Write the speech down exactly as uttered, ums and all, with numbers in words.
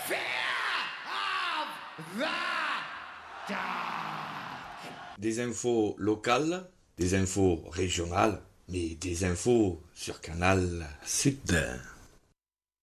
Des infos locales, des infos régionales, mais des infos sur Canal Sud.